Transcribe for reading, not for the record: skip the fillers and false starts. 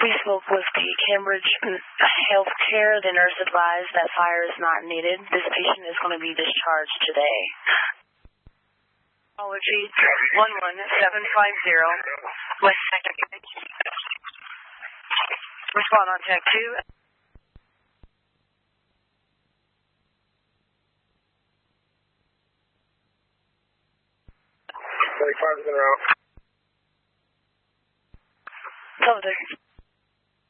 We spoke with the Cambridge Healthcare. The nurse advised that fire is not needed. This patient is going to be discharged today. Apology 11750, West 2nd. Respond on tech 2. 25 is en route. So